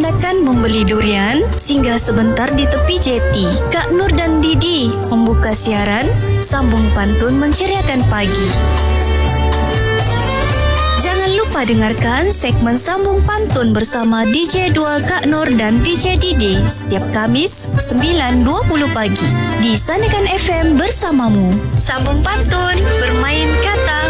merencanakan membeli durian, singgah sebentar di tepi jeti. Kak Nur dan Didi membuka siaran, sambung pantun menceriakan pagi. Jangan lupa dengarkan segmen Sambung Pantun bersama DJ 2 Kak Nur dan DJ Didi setiap Kamis 9.20 pagi di Sanekan FM bersamamu. Sambung Pantun, bermain kata.